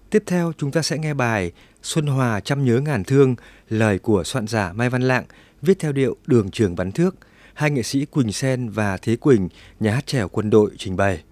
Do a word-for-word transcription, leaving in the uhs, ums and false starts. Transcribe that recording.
Tiếp theo chúng ta sẽ nghe bài Xuân Hòa trăm nhớ ngàn thương, lời của soạn giả Mai Văn Lạng, viết theo điệu Đường Trường Bắn Thước. Hai nghệ sĩ Quỳnh Sen và Thế Quỳnh, nhà hát chèo Quân đội trình bày.